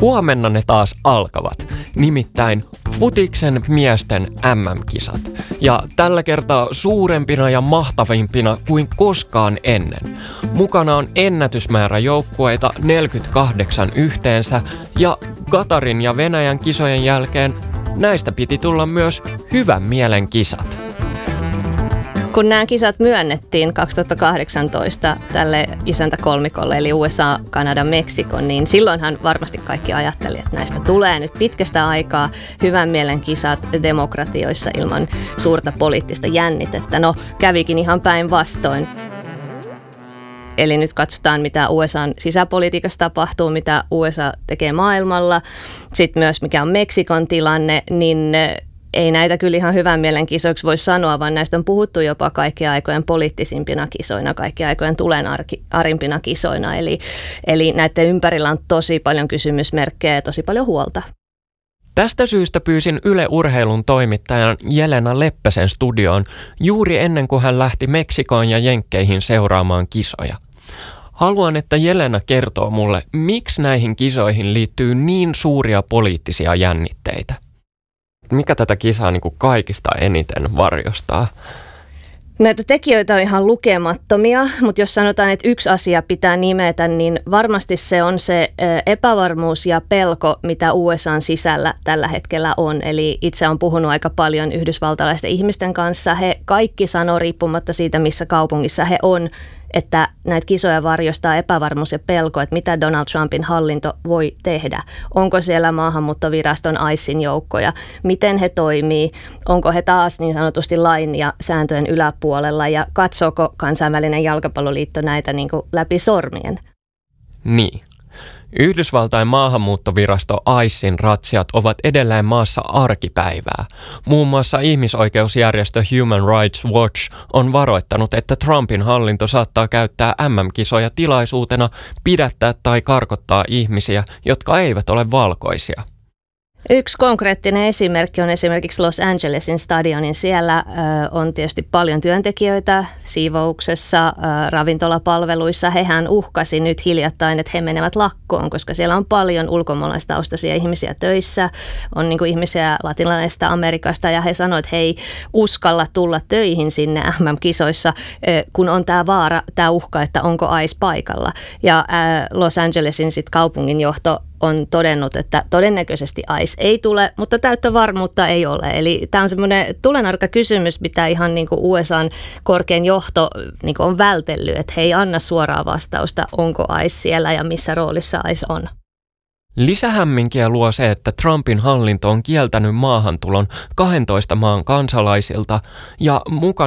Huomenna ne taas alkavat, nimittäin futiksen miesten MM-kisat. Ja tällä kertaa suurempina ja mahtavimpina kuin koskaan ennen. Mukana on ennätysmäärä joukkueita, 48 yhteensä, ja Katarin ja Venäjän kisojen jälkeen näistä piti tulla myös hyvän mielen kisat. Kun nämä kisat myönnettiin 2018 tälle isäntäkolmikolle, eli USA, Kanada, Meksiko, niin silloinhan varmasti kaikki ajatteli, että näistä tulee nyt pitkästä aikaa hyvän mielen kisat demokratioissa ilman suurta poliittista jännitettä. No, kävikin ihan päinvastoin. Eli nyt katsotaan, mitä USA:n sisäpolitiikassa tapahtuu, mitä USA tekee maailmalla, sitten myös mikä on Meksikon tilanne, niin ei näitä kyllä ihan hyvän mielen kisoiksi voi sanoa, vaan näistä on puhuttu jopa kaikkien aikojen poliittisimpina kisoina, kaikkien aikojen tulenarimpina kisoina. Eli näiden ympärillä on tosi paljon kysymysmerkkejä ja tosi paljon huolta. Tästä syystä pyysin Yle Urheilun toimittajan Jelena Leppäsen studioon juuri ennen kuin hän lähti Meksikoon ja Jenkkeihin seuraamaan kisoja. Haluan, että Jelena kertoo mulle, miksi näihin kisoihin liittyy niin suuria poliittisia jännitteitä. Mikä tätä kisaa niin kuin kaikista eniten varjostaa? Näitä tekijöitä on ihan lukemattomia, mutta jos sanotaan, että yksi asia pitää nimetä, niin varmasti se on se epävarmuus ja pelko, mitä USA:n sisällä tällä hetkellä on. Eli itse olen puhunut aika paljon yhdysvaltalaisten ihmisten kanssa. He kaikki sanoo, riippumatta siitä, missä kaupungissa he on, että näitä kisoja varjostaa epävarmuus ja pelko, että mitä Donald Trumpin hallinto voi tehdä. Onko siellä maahanmuuttoviraston ICEin joukkoja? Miten he toimii? Onko he taas niin sanotusti lain ja sääntöjen yläpuolella? Ja katsooko kansainvälinen jalkapalloliitto näitä niin kuin läpi sormien? Niin. Yhdysvaltain maahanmuuttovirasto ICEin ratsiat ovat edelleen maassa arkipäivää. Muun muassa ihmisoikeusjärjestö Human Rights Watch on varoittanut, että Trumpin hallinto saattaa käyttää MM-kisoja tilaisuutena pidättää tai karkottaa ihmisiä, jotka eivät ole valkoisia. Yksi konkreettinen esimerkki on esimerkiksi Los Angelesin stadionin. Siellä on tietysti paljon työntekijöitä siivouksessa, ravintolapalveluissa. Hehän uhkasi nyt hiljattain, että he menevät lakkoon, koska siellä on paljon ulkomaalaistaustaisia ihmisiä töissä. On niin kuin ihmisiä latinalaisesta Amerikasta ja he sanoivat, että he ei uskalla tulla töihin sinne MM-kisoissa, kun on tämä vaara, tämä uhka, että onko ICE paikalla. Ja Los Angelesin sit kaupunginjohto on todennut, että todennäköisesti ICE ei tule, mutta täyttä varmuutta ei ole. Eli tämä on semmoinen tulenarka kysymys, mitä ihan niin kuin USA:n korkein johto niin kuin on vältellyt, että he ei anna suoraa vastausta, onko ICE siellä ja missä roolissa ICE on. Lisähämminkiä luo se, että Trumpin hallinto on kieltänyt maahantulon 12 maan kansalaisilta ja mukana